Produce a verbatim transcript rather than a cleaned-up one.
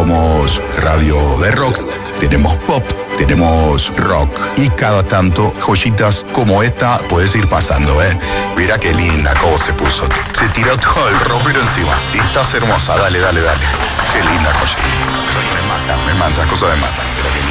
somos radio de rock, tenemos pop, tenemos rock y cada tanto joyitas como esta puedes ir pasando, ¿eh? Mira qué linda cómo se puso. Se tiró todo el rockero encima. Y estás hermosa, dale, dale, dale. Qué linda joyita. Me mata, me mata, cosa me mata. Pero que